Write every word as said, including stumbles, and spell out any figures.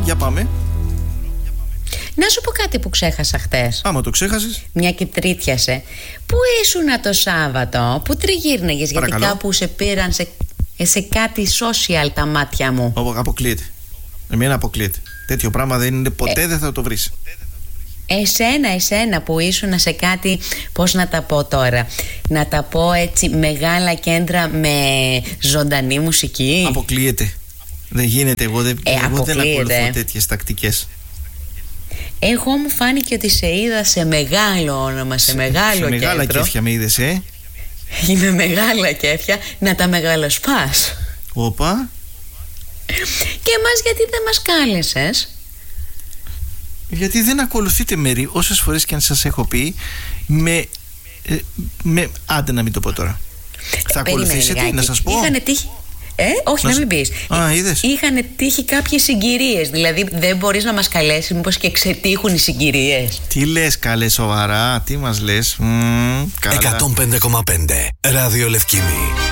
Για πάμε. Να σου πω κάτι που ξέχασα χτες. Άμα το ξέχασες. Μια και τρίτιασε. Πού ήσουνα το Σάββατο, πού τριγύρναγες? Γιατί κάπου σε πήραν σε, σε κάτι social τα μάτια μου. Ω, αποκλείεται. Εμένα αποκλείεται. Τέτοιο πράγμα δεν είναι, ποτέ ε, δεν θα το βρεις. Εσένα, εσένα που ήσουνα σε κάτι, πώς να τα πω τώρα, να τα πω έτσι, μεγάλα κέντρα με ζωντανή μουσική. Αποκλείεται. Δεν γίνεται. Εγώ δεν, ε, εγώ δεν ακολουθώ τέτοιες τακτικές. Εγώ μου φάνηκε ότι σε είδα σε μεγάλο όνομα, σε, σε μεγάλο σε κέντρο. Σε μεγάλα κέφια με είδες, ε. Είναι μεγάλα κέφια, να τα μεγαλοσπάς. Όπα. Και εμάς γιατί δεν μας κάλεσες? Γιατί δεν ακολουθείτε μέρη, όσες φορές και αν σας έχω πει, με, με άντε να μην το πω τώρα. Ε, θα ακολουθήσετε, να σας πω. Είχανε τύχει. Ε, όχι, να, να μην πεις. Α, είδες. Είχανε τύχει κάποιες συγκυρίες. Δηλαδή δεν μπορείς να μας καλέσεις, μήπως και ξετύχουν οι συγκυρίες? Τι λες, καλέ, σοβαρά, τι μας λες? Mm, εκατόν πέντε κόμμα πέντε Ράδιο Λευκήμη.